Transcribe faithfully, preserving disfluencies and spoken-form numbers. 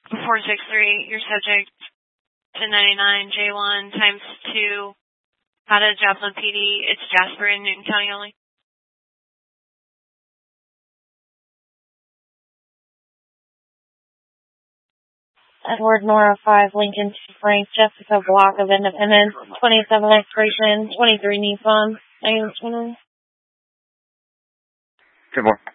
four six three, your subject, ten ninety-nine, J one, times two, out of Joplin P D. It's Jasper in Newton County only. Edward Nora five, Lincoln two, Frank, Jessica Block of Independence, twenty-seven expiration, twenty-three Nissan, nine twenty. Ten more.